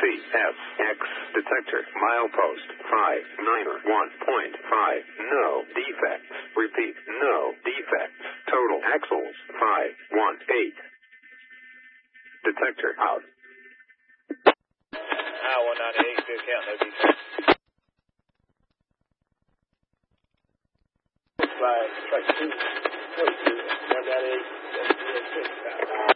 CFX detector milepost 591.5. No defects. Repeat, no defects. Total axles 518. Detector out. 198, good count, no defects. By track 2, 198, 6.